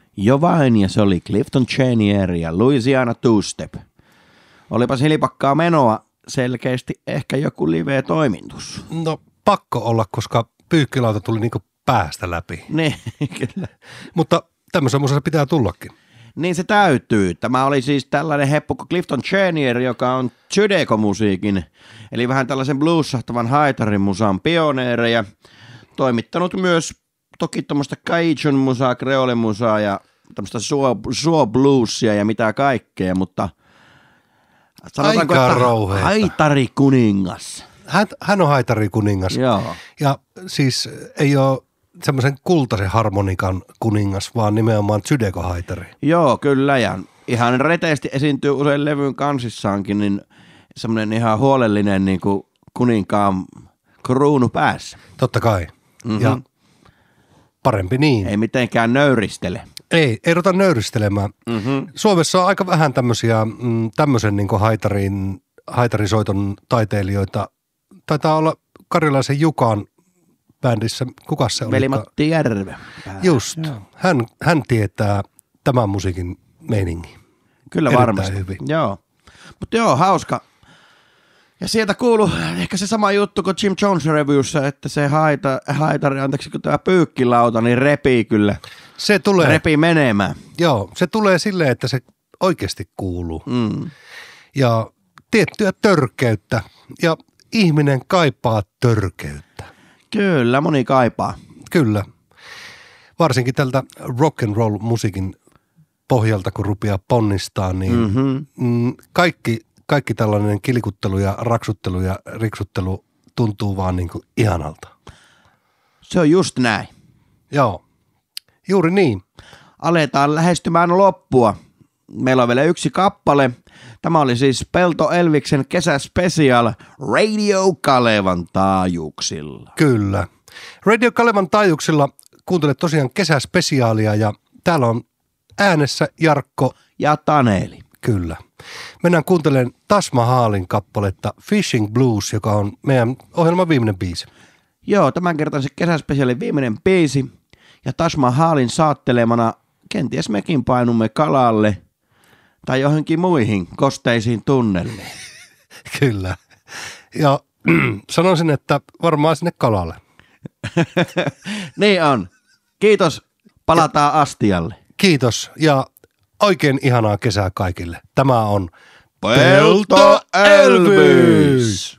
Jo vain, ja se oli Clifton Chenier ja Louisiana Two-Step. Olipa silipakkaa menoa, selkeästi ehkä joku live-toimintus. No pakko olla, koska pyykkilauta tuli niinku päästä läpi. Niin, kyllä. Mutta tämmöisen musassa pitää tullakin. Niin se täytyy. Tämä oli siis tällainen heppu kuin Clifton Chenier, joka on Zydeco-musiikin, eli vähän tällaisen blues-sahtavan haitarin musan pioneereja. Toimittanut myös toki tuommoista Cajun-musaa, Creole-musaa ja tämmöistä suo bluesia ja mitä kaikkea, mutta sanotaanko, aika että rouheeta. Haitarikuningas. Hän on haitarikuningas. Joo. Ja siis ei ole semmoisen kultaisen harmonikan kuningas, vaan nimenomaan Zydeco-haitari. Joo, kyllä, ja ihan reteesti esiintyy usein levyn kansissaankin, niin semmoinen ihan huolellinen niin kuin kuninkaan kruunu päässä. Totta kai. Mm-hmm. Ja parempi niin. Ei mitenkään nöyristele. Ei ruveta nöyristelemään. Mm-hmm. Suomessa on aika vähän tämmöisen niin kuin haitarisoiton taiteilijoita. Taitaa olla Karjalaisen Jukan bändissä. Kuka se oli? Veli-Matti Järve. Just. Hän tietää tämän musiikin meiningin. Kyllä erittäin varmasti. hyvin. Joo. Mutta joo, hauska. Ja sieltä kuuluu ehkä se sama juttu kuin Jim Jones Reviewssä, että se haitari, anteeksi kun tämä pyykkilauta, niin repii kyllä. Se tulee. Repii menemään. Joo, se tulee silleen, että se oikeasti kuuluu. Mm. Ja tiettyä törkeyttä. Ja ihminen kaipaa törkeyttä. Kyllä, moni kaipaa. Kyllä. Varsinkin tältä rock and roll musiikin pohjalta, kun rupeaa ponnistaa, niin kaikki tällainen kilikuttelu ja raksuttelu ja riksuttelu tuntuu vaan niin kuin ihanalta. Se on just näin. Joo, juuri niin. Aletaan lähestymään loppua. Meillä on vielä yksi kappale. Tämä oli siis Pelto Elviksen kesäspesial Radio Kalevan taajuuksilla. Kyllä. Radio Kalevan taajuuksilla kuuntelet tosiaan kesäspesiaalia ja täällä on äänessä Jarkko ja Taneli. Kyllä. Mennään kuuntelemaan Taj Mahalin kappaletta Fishing Blues, joka on meidän ohjelman viimeinen biisi. Joo, tämänkertaisen kesäspesiaalin viimeinen biisi. Ja Taj Mahalin saattelemana kenties mekin painumme kalalle tai johonkin muihin kosteisiin tunneleihin. Kyllä. Ja sanoisin, että varmaan sinne kalalle. Niin on. Kiitos. Palataan astialle. Kiitos ja oikein ihanaa kesää kaikille. Tämä on Pelto Elvis!